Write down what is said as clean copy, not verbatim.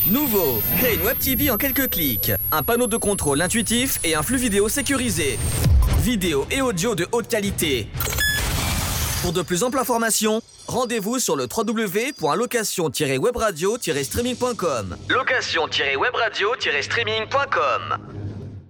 Nouveau, créez une web TV en quelques clics. Un panneau de contrôle intuitif et un flux vidéo sécurisé. Vidéo et audio de haute qualité. Pour de plus amples informations, rendez-vous sur le www.location-webradio-streaming.com. Location-webradio-streaming.com.